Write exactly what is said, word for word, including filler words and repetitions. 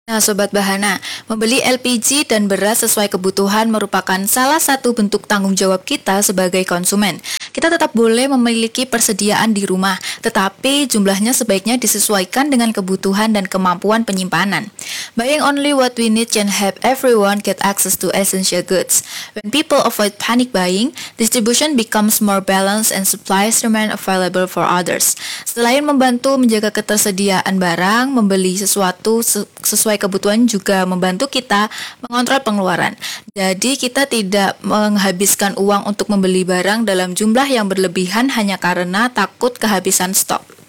Nah, Sobat Bahana, membeli L P G dan beras sesuai kebutuhan merupakan salah satu bentuk tanggung jawab kita sebagai konsumen. Kita tetap boleh memiliki persediaan di rumah, tetapi jumlahnya sebaiknya disesuaikan dengan kebutuhan dan kemampuan penyimpanan. Buying only what we need can help everyone get access to essential goods. When people avoid panic buying, distribution becomes more balanced and supplies remain available for others. Selain membantu menjaga ketersediaan barang, membeli sesuatu sesuai kebutuhan juga membantu kita mengontrol pengeluaran. Jadi kita tidak menghabiskan uang untuk membeli barang dalam jumlah yang berlebihan hanya karena takut kehabisan stok.